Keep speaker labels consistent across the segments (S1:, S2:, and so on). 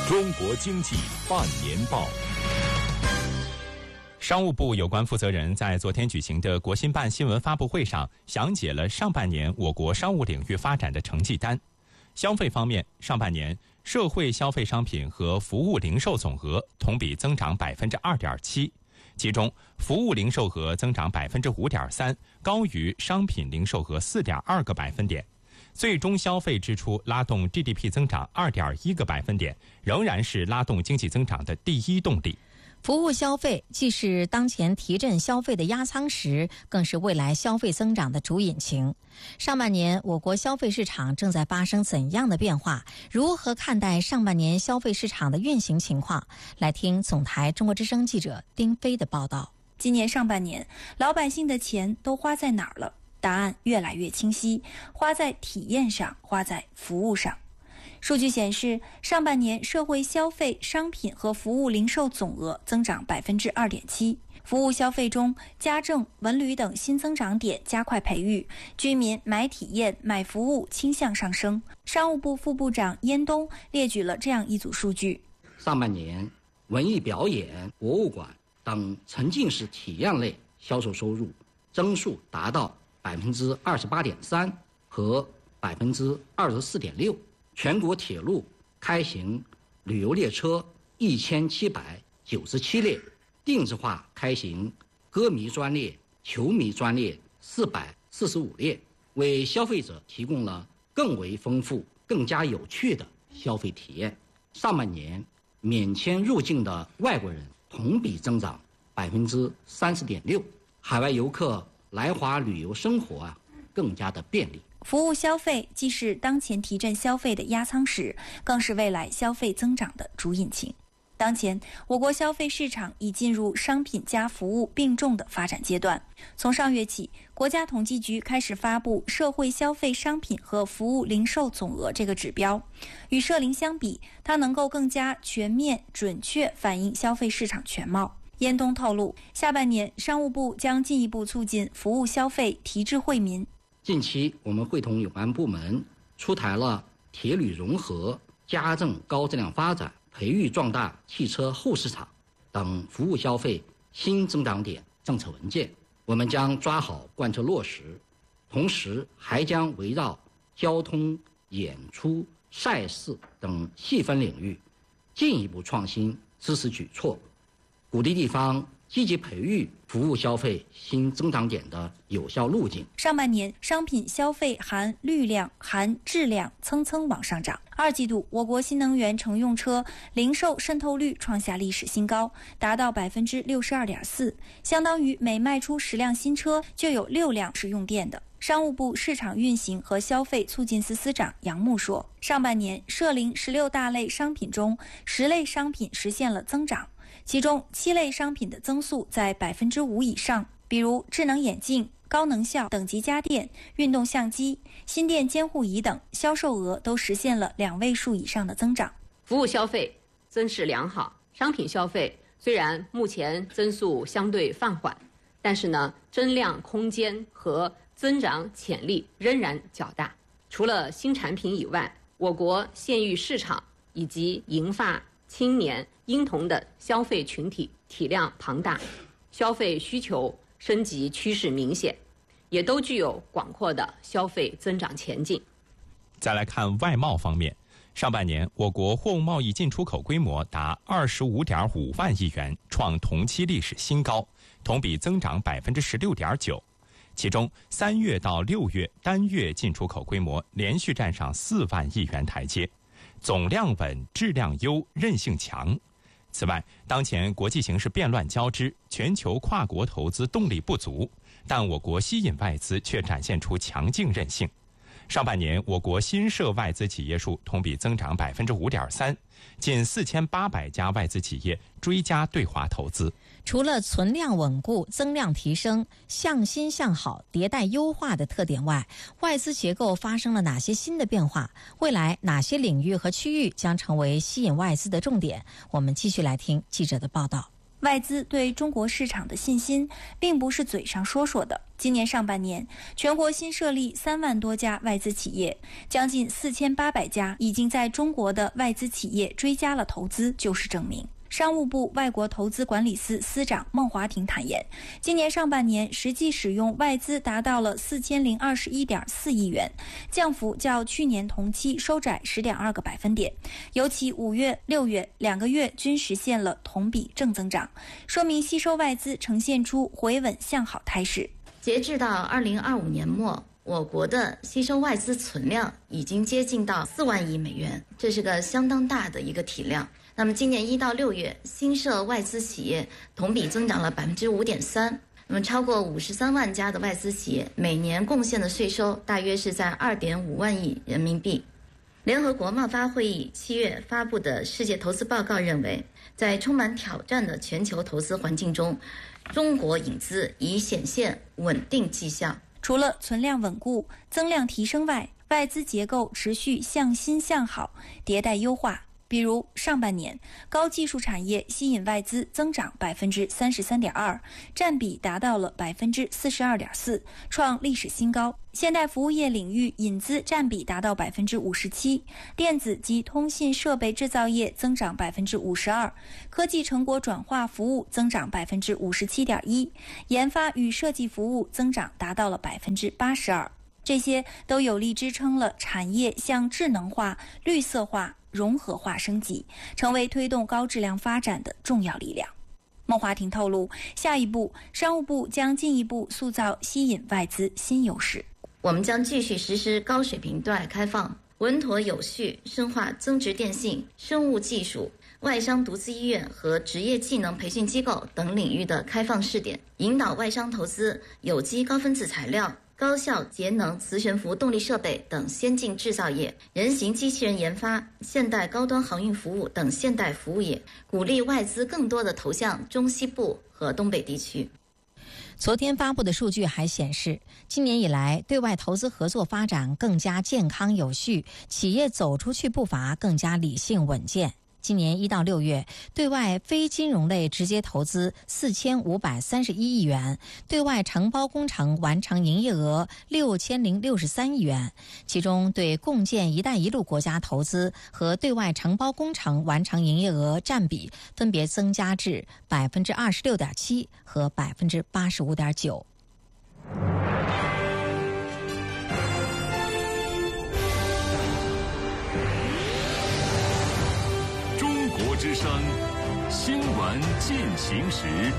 S1: 中国经济半年报。
S2: 商务部有关负责人在昨天举行的国新办新闻发布会上详解了上半年我国商务领域发展的成绩单。消费方面，上半年社会消费商品和服务零售总额同比增长 2.7%， 其中服务零售额增长 5.3%， 高于商品零售额 4.2个百分点。最终消费支出拉动 GDP 增长 2.1个百分点，仍然是拉动经济增长的第一动力。
S3: 服务消费既是当前提振消费的压舱石，更是未来消费增长的主引擎。上半年我国消费市场正在发生怎样的变化？如何看待上半年消费市场的运行情况？来听总台中国之声记者丁飞的报道。
S4: 今年上半年，老百姓的钱都花在哪儿了？答案越来越清晰，花在体验上，花在服务上。数据显示，上半年社会消费商品和服务零售总额增长 2.7%。服务消费中，家政、文旅等新增长点加快培育，居民买体验、买服务倾向上升。商务部副部长燕东列举了这样一组数据：
S5: 上半年，文艺表演、博物馆等沉浸式体验类销售收入增速达到 28.3% 和 24.6%。全国铁路开行旅游列车1797列，定制化开行歌迷专列、球迷专列445列，为消费者提供了更为丰富、更加有趣的消费体验。上半年，免签入境的外国人同比增长 30.6%， 海外游客来华旅游生活更加的便利。
S4: 服务消费既是当前提振消费的压舱石，更是未来消费增长的主引擎。当前，我国消费市场已进入商品加服务并重的发展阶段。从上月起，国家统计局开始发布社会消费商品和服务零售总额这个指标。与社零相比，它能够更加全面、准确反映消费市场全貌。燕东透露，下半年商务部将进一步促进服务消费提质惠民。
S5: 近期，我们会同有关部门出台了铁铝融合、家政高质量发展、培育壮大汽车后市场等服务消费新增长点政策文件，我们将抓好贯彻落实，同时还将围绕交通、演出、赛事等细分领域进一步创新支持举措，鼓励地方积极培育服务消费新增长点的有效路径。
S4: 上半年商品消费含绿量、含质量蹭蹭往上涨。二季度，我国新能源乘用车零售渗透率创下历史新高，达到 62.4%， 相当于每卖出10辆新车就有6辆是用电的。商务部市场运行和消费促进司司长杨牧说，上半年社零16大类商品中10类商品实现了增长，其中7类商品的增速在 5% 以上，比如智能眼镜、高能效等级家电、运动相机、心电监护仪等销售额都实现了2位数以上的增长。
S6: 服务消费增势良好，商品消费虽然目前增速相对放缓，但是增量空间和增长潜力仍然较大。除了新产品以外，我国县域市场以及银发、青年、婴童的消费群体体量庞大，消费需求升级趋势明显，也都具有广阔的消费增长前景。
S2: 再来看外贸方面，上半年我国货物贸易进出口规模达 25.5 万亿元，创同期历史新高，同比增长 16.9%。其中3月到6月单月进出口规模连续站上4万亿元台阶，总量稳、质量优、韧性强。此外，当前国际形势变乱交织，全球跨国投资动力不足，但我国吸引外资却展现出强劲韧性。上半年，我国新设外资企业数同比增长 5.3%， 近4800家外资企业追加对华投资。
S3: 除了存量稳固、增量提升、向新向好、迭代优化的特点外，外资结构发生了哪些新的变化？未来哪些领域和区域将成为吸引外资的重点？我们继续来听记者的报道。
S4: 外资对中国市场的信心并不是嘴上说说的。今年上半年，全国新设立3万多家外资企业，将近4800家已经在中国的外资企业追加了投资，就是证明。商务部外国投资管理司司长孟华庭坦言，今年上半年实际使用外资达到了4021.4亿元，降幅较去年同期收窄10.2个百分点。尤其5月、6月2个月均实现了同比正增长，说明吸收外资呈现出回稳向好态势。
S7: 截至到2025年末，我国的吸收外资存量已经接近到4万亿美元，这是个相当大的一个体量。那么今年1到6月，新设外资企业同比增长了5.3%，那么超过53万家的外资企业每年贡献的税收大约是在2.5万亿人民币。联合国贸发会议7月发布的世界投资报告认为，在充满挑战的全球投资环境中，中国引资已显现稳定迹象。
S4: 除了存量稳固、增量提升外，外资结构持续向新向好、迭代优化。比如上半年，高技术产业吸引外资增长33.2%，占比达到了42.4%，创历史新高。现代服务业领域引资占比达到57%，电子及通信设备制造业增长52%，科技成果转化服务增长57.1%，研发与设计服务增长达到了82%。这些都有力支撑了产业向智能化、绿色化、融合化升级，成为推动高质量发展的重要力量。孟华庭透露，下一步商务部将进一步塑造吸引外资新优势。
S7: 我们将继续实施高水平对外开放，稳妥有序深化增值电信、生物技术、外商独资医院和职业技能培训机构等领域的开放试点，引导外商投资有机高分子材料、高效节能磁悬浮动力设备等先进制造业，人形机器人研发、现代高端航运服务等现代服务业，鼓励外资更多的投向中西部和东北地区。
S3: 昨天发布的数据还显示，今年以来对外投资合作发展更加健康有序，企业走出去步伐更加理性稳健。今年1到6月，对外非金融类直接投资4531亿元，对外承包工程完成营业额6063亿元，其中对共建“一带一路”国家投资和对外承包工程完成营业额占比分别增加至26.7%和85.9%。
S1: 之声新闻进行时。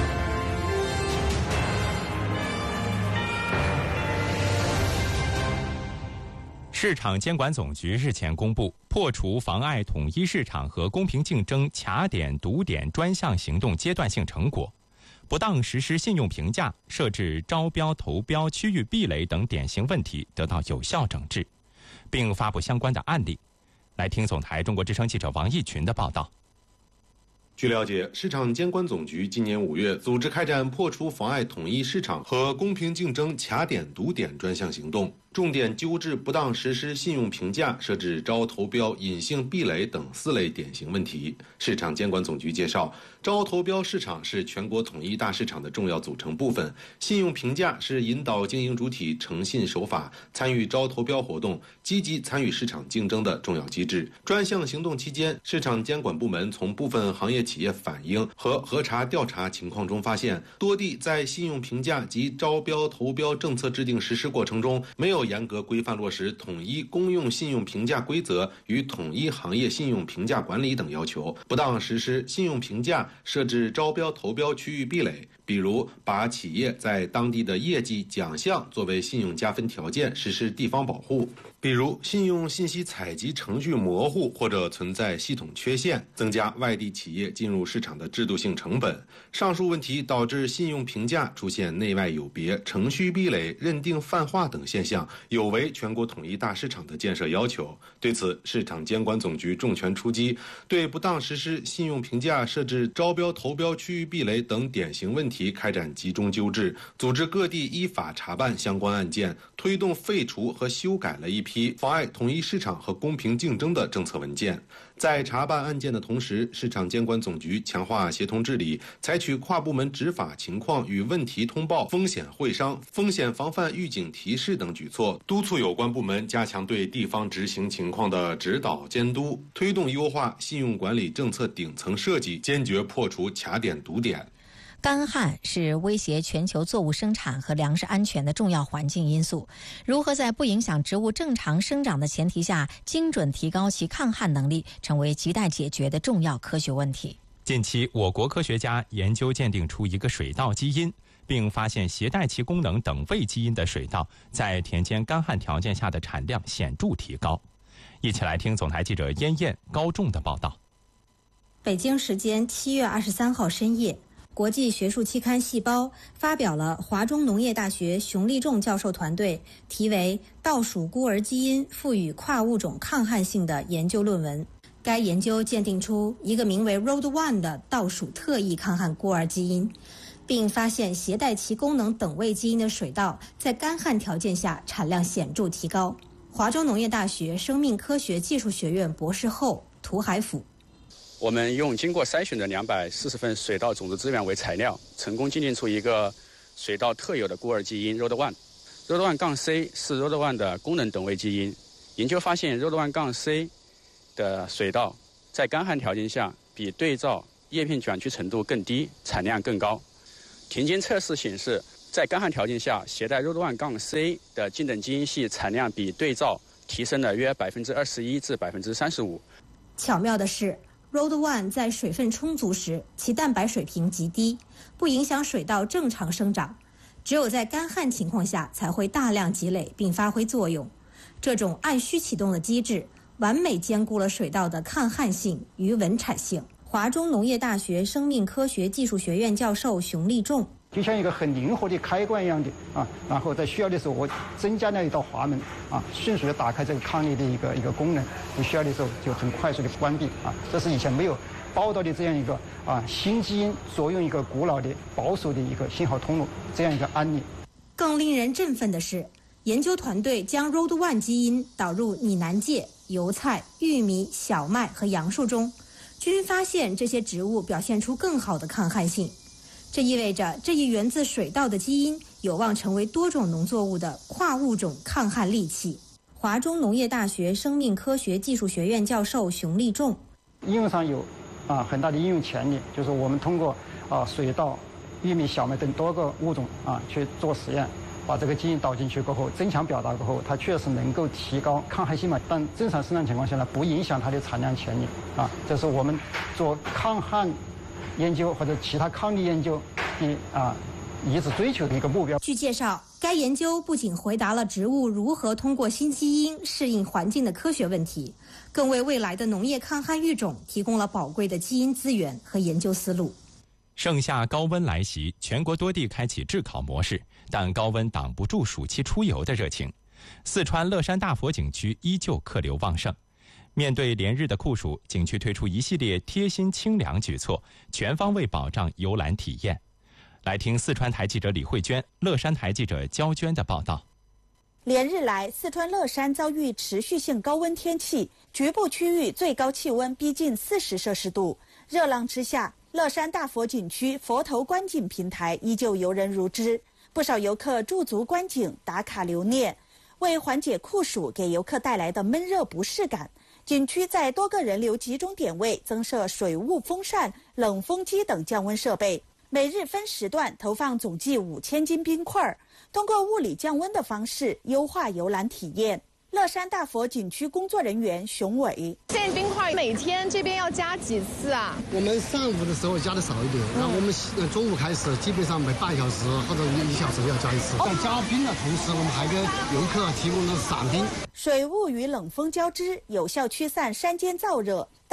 S2: 市场监管总局日前公布破除妨碍统一市场和公平竞争卡点堵点专项行动阶段性成果，不当实施信用评价、设置招标投标区域壁垒等典型问题得到有效整治，并发布相关的案例。来听总台中国之声记者王义群的报道。
S8: 据了解，市场监管总局今年5月组织开展破除妨碍统一市场和公平竞争卡点堵点专项行动，重点纠治不当实施信用评价、设置招投标隐性壁垒等4类典型问题。市场监管总局介绍，招投标市场是全国统一大市场的重要组成部分，信用评价是引导经营主体诚信守法、参与招投标活动、积极参与市场竞争的重要机制。专项行动期间，市场监管部门从部分行业企业反映和核查调查情况中发现，多地在信用评价及招标投标政策制定实施过程中，没有严格规范落实统一公用信用评价规则与统一行业信用评价管理等要求，不当实施信用评价、设置招标投标区域壁垒，比如把企业在当地的业绩奖项作为信用加分条件实施地方保护，比如信用信息采集程序模糊或者存在系统缺陷，增加外地企业进入市场的制度性成本。上述问题导致信用评价出现内外有别、程序壁垒、认定泛化等现象，有违全国统一大市场的建设要求。对此，市场监管总局重拳出击，对不当实施信用评价、设置招标投标区域壁垒等典型问题开展集中纠治，组织各地依法查办相关案件，推动废除和修改了一批批妨碍统一市场和公平竞争的政策文件。在查办案件的同时，市场监管总局强化协同治理，采取跨部门执法情况与问题通报、风险会商、风险防范预警提示等举措，督促有关部门加强对地方执行情况的指导监督，推动优化信用管理政策顶层设计，坚决破除卡点堵点。
S3: 干旱是威胁全球作物生产和粮食安全的重要环境因素。如何在不影响植物正常生长的前提下，精准提高其抗旱能力，成为亟待解决的重要科学问题。
S2: 近期，我国科学家研究鉴定出一个水稻基因，并发现携带其功能等位基因的水稻在田间干旱条件下的产量显著提高。一起来听总台记者燕燕、高仲的报道。
S9: 北京时间7月23号深夜，国际学术期刊《细胞》发表了华中农业大学熊立仲教授团队题为《稻属孤儿基因赋予跨物种抗旱性》的研究论文。该研究鉴定出一个名为 ROD1 的稻属特异抗旱孤儿基因，并发现携带其功能等位基因的水稻在干旱条件下产量显著提高。华中农业大学生命科学技术学院博士后涂海甫，
S10: 我们用经过筛选的240份水稻种子资源为材料，成功鉴定出一个水稻特有的孤儿基因 ROD1。ROD1-C 是 ROD1 的功能等位基因。研究发现 ROD1-C 的水稻在干旱条件下比对照叶片卷曲程度更低，产量更高。田间测试显示，在干旱条件下，携带 ROD1-C 的近等基因系产量比对照提升了约21%至35%。
S9: 巧妙的是，ROD1 在水分充足时，其蛋白水平极低，不影响水稻正常生长。只有在干旱情况下才会大量积累并发挥作用。这种按需启动的机制，完美兼顾了水稻的抗旱性与稳产性。华中农业大学生命科学技术学院教授熊立仲，
S11: 就像一个很灵活的开关一样的然后在需要的时候我增加了一道滑门迅速的打开这个抗力的一个功能，不需要的时候就很快速的关闭这是以前没有报道的这样一个新基因作用一个古老的保守的一个信号通路这样一个案例。
S9: 更令人振奋的是，研究团队将 ROD1 基因导入拟南芥、油菜、玉米、小麦和杨树中，均发现这些植物表现出更好的抗旱性。这意味着这一源自水稻的基因有望成为多种农作物的跨物种抗旱利器。华中农业大学生命科学技术学院教授熊立仲，
S11: 应用上有很大的应用潜力，就是我们通过水稻、玉米、小麦等多个物种去做实验，把这个基因导进去过后，增强表达过后，它确实能够提高抗旱性嘛，但正常生长情况下呢，不影响它的产量潜力这是我们做抗旱研究或者其他抗力研究的一直追求的一个目标。
S9: 据介绍，该研究不仅回答了植物如何通过新基因适应环境的科学问题，更为未来的农业抗旱育种提供了宝贵的基因资源和研究思路。
S2: 盛夏高温来袭，全国多地开启炙烤模式，但高温挡不住暑期出游的热情。四川乐山大佛景区依旧客流旺盛。面对连日的酷暑，景区推出一系列贴心清凉举措，全方位保障游览体验。来听四川台记者李慧娟、乐山台记者焦娟的报道。
S12: 连日来，四川乐山遭遇持续性高温天气，局部区域最高气温逼近40摄氏度。热浪之下，乐山大佛景区佛头观景平台依旧游人如织，不少游客驻足观景、打卡留念。为缓解酷暑给游客带来的闷热不适感，景区在多个人流集中点位增设水雾风扇、冷风机等降温设备，每日分时段投放总计5000斤冰块，通过物理降温的方式优化游览体验。乐山大佛景区工作人员熊伟，
S13: 现在冰块每天这边要加几次啊？
S14: 我们上午的时候加的少一点，然后我们中午开始基本上每半小时或者1小时要加一次。在加冰的同时，我们还给游客提供了散冰。
S12: 水雾与冷风交织，有效驱散山间燥热，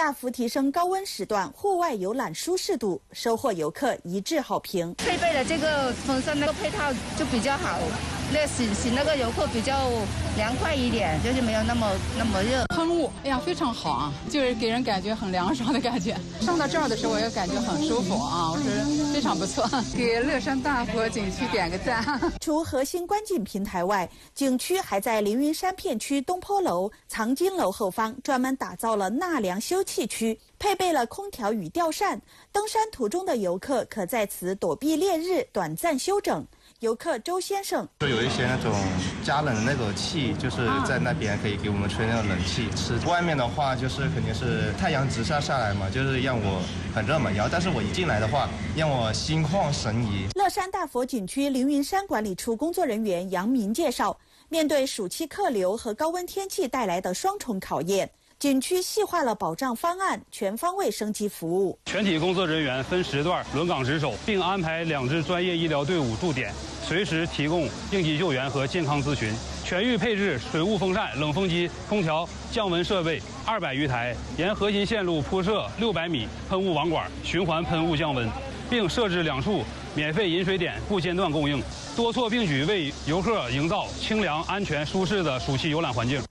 S12: 大幅提升高温时段户外游览舒适度，收获游客一致好评。
S15: 配备的这个风扇那个配套就比较好，那使那个游客比较凉快一点，就是没有那么热。
S16: 喷雾，哎呀，非常好啊，就是给人感觉很凉爽的感觉。上到这儿的时候，我也感觉很舒服啊，我觉得非常不错。给乐山大佛景区点个赞。
S12: 除核心观景平台外，景区还在凌云山片区东坡楼、藏经楼后方专门打造了纳凉休憩区，配备了空调与吊扇，登山途中的游客可在此躲避烈日，短暂休整。游客周先生
S17: 就有一些那种加冷的那个气，就是在那边可以给我们吹那个冷气。是外面的话，就是肯定是太阳直射下来嘛，就是让我很热嘛。然后，但是我一进来的话，让我心旷神怡。
S12: 乐山大佛景区凌云山管理处工作人员杨明介绍，面对暑期客流和高温天气带来的双重考验，景区细化了保障方案，全方位升级服务。
S18: 全体工作人员分时段轮岗值守，并安排2支专业医疗队伍驻点，随时提供应急救援和健康咨询。全域配置水雾风扇、冷风机、空调、降温设备200余台，沿核心线路铺设600米喷雾网管，循环喷雾降温，并设置2处免费饮水点，不间断供应。多措并举，为游客营造清凉、安全、舒适的暑期游览环境。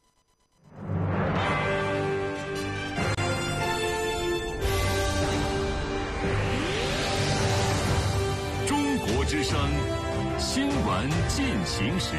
S1: 中国之声新闻进行时。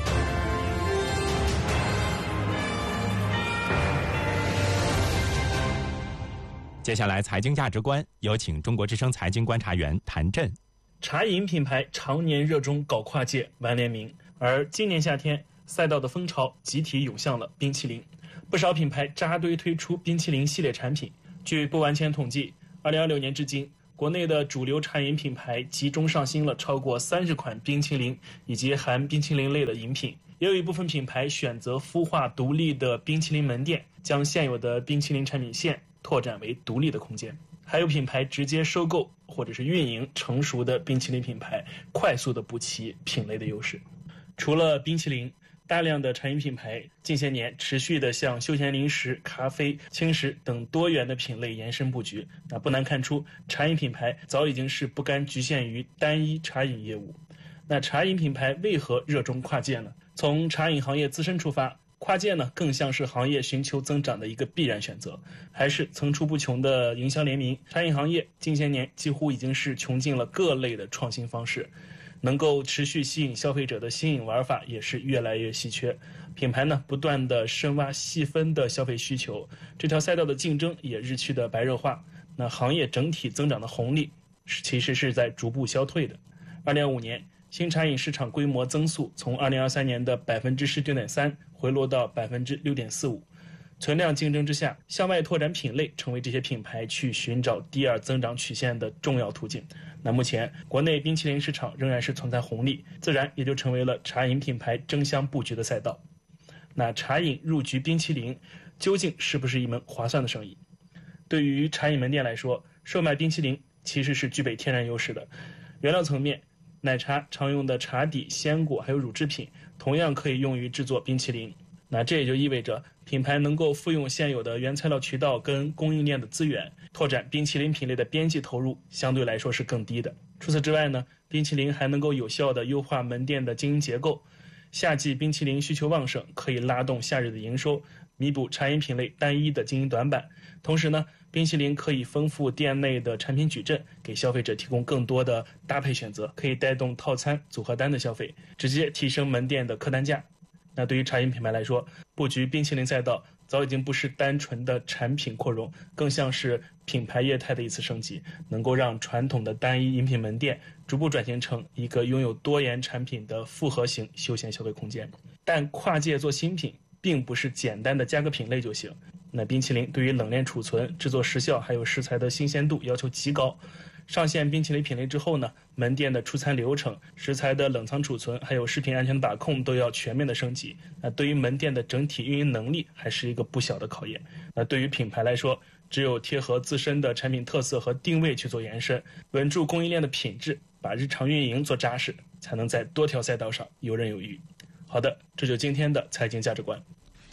S2: 接下来财经价值观，有请中国之声财经观察员谭震。
S19: 茶饮品牌常年热衷搞跨界玩联名，而今年夏天赛道的风潮集体涌向了冰淇淋，不少品牌扎堆推出冰淇淋系列产品。据不完全统计，2026年至今，国内的主流茶饮品牌集中上新了超过30款冰淇淋以及含冰淇淋类的饮品，也有一部分品牌选择孵化独立的冰淇淋门店，将现有的冰淇淋产品线拓展为独立的空间。还有品牌直接收购或者是运营成熟的冰淇淋品牌，快速的补齐品类的优势。除了冰淇淋，大量的茶饮品牌近些年持续的向休闲零食、咖啡、轻食等多元的品类延伸布局。那不难看出，茶饮品牌早已经是不甘局限于单一茶饮业务。那茶饮品牌为何热衷跨界呢？从茶饮行业自身出发，跨界呢更像是行业寻求增长的一个必然选择，还是层出不穷的营销联名。茶饮行业近些年几乎已经是穷尽了各类的创新方式，能够持续吸引消费者的新颖玩法也是越来越稀缺。品牌呢不断的深挖细分的消费需求，这条赛道的竞争也日趋的白热化。那行业整体增长的红利其实是在逐步消退的。2025年新茶饮市场规模增速从2023年的 19.3% 回落到 6.45%。存量竞争之下，向外拓展品类成为这些品牌去寻找第二增长曲线的重要途径。那目前国内冰淇淋市场仍然是存在红利，自然也就成为了茶饮品牌争相布局的赛道。那茶饮入局冰淇淋究竟是不是一门划算的生意？对于茶饮门店来说，售卖冰淇淋其实是具备天然优势的。原料层面，奶茶常用的茶底、鲜果还有乳制品同样可以用于制作冰淇淋。那这也就意味着品牌能够复用现有的原材料渠道跟供应链的资源，拓展冰淇淋品类的边际投入相对来说是更低的。除此之外呢，冰淇淋还能够有效的优化门店的经营结构。夏季冰淇淋需求旺盛，可以拉动夏日的营收，弥补茶饮品类单一的经营短板。同时呢，冰淇淋可以丰富店内的产品矩阵，给消费者提供更多的搭配选择，可以带动套餐组合单的消费，直接提升门店的客单价。那对于茶饮品牌来说，布局冰淇淋赛道早已经不是单纯的产品扩容，更像是品牌业态的一次升级，能够让传统的单一饮品门店逐步转型成一个拥有多元产品的复合型休闲消费空间。但跨界做新品并不是简单的加个品类就行。那冰淇淋对于冷链储存、制作时效还有食材的新鲜度要求极高。上线冰淇淋品类之后呢，门店的出餐流程、食材的冷藏储存还有食品安全的把控都要全面的升级。那对于门店的整体运营能力还是一个不小的考验。那对于品牌来说，只有贴合自身的产品特色和定位去做延伸，稳住供应链的品质，把日常运营做扎实，才能在多条赛道上游刃有余。好的，这就今天的财经价值观。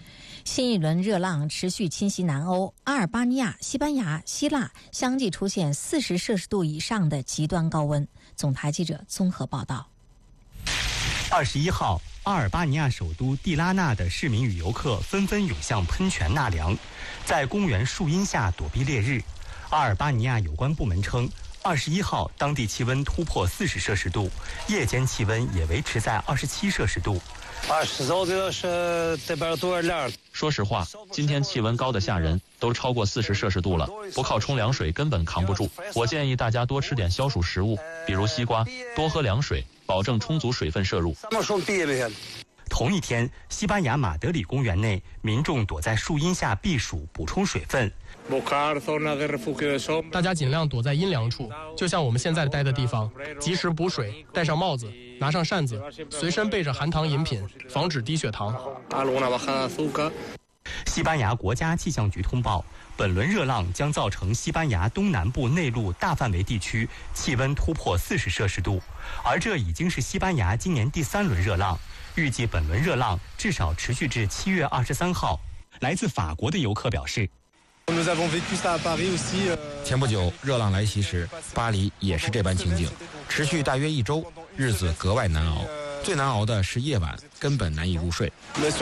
S3: 新一轮热浪持续侵袭南欧，阿尔巴尼亚、西班牙、希腊相继出现40摄氏度以上的极端高温。总台记者综合报道。
S2: 21号，阿尔巴尼亚首都蒂拉纳的市民与游客纷纷涌向喷泉纳凉，在公园树荫下躲避烈日。阿尔巴尼亚有关部门称，21号当地气温突破40摄氏度，夜间气温也维持在27摄氏度。
S20: 说实话，今天气温高得吓人，都超过40摄氏度了，不靠冲凉水根本扛不住。我建议大家多吃点消暑食物，比如西瓜，多喝凉水，保证充足水分摄入。
S2: 同一天，西班牙马德里公园内，民众躲在树荫下避暑，补充水分。
S21: 大家尽量躲在阴凉处，就像我们现在待的地方，及时补水，戴上帽子，拿上扇子，随身备着含糖饮品，防止低血糖。
S2: 西班牙国家气象局通报，本轮热浪将造成西班牙东南部内陆大范围地区气温突破40摄氏度，而这已经是西班牙今年第3轮热浪。预计本轮热浪至少持续至7月23号。来自法国的游客表示，
S22: 前不久热浪来袭时，巴黎也是这般情景，持续大约1周，日子格外难熬。最难熬的是夜晚，根本难以入睡。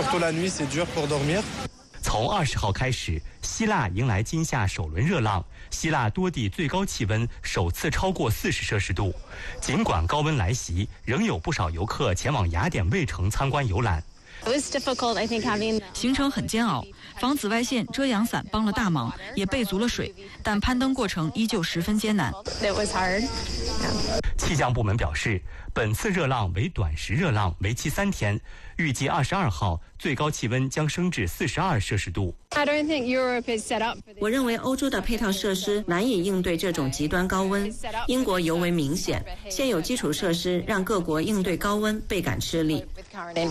S2: 从20号开始，希腊迎来今夏首轮热浪，希腊多地最高气温首次超过40摄氏度。尽管高温来袭，仍有不少游客前往雅典卫城参观游览。
S23: 行程很煎熬，防紫外线遮阳伞帮了大忙，也备足了水，但攀登过程依旧十分艰难。
S2: 气象部门表示，本次热浪为短时热浪，为期3天，预计22号最高气温将升至42摄氏度。
S24: 我认为欧洲的配套设施难以应对这种极端高温，英国尤为明显，现有基础设施让各国应对高温倍感吃力。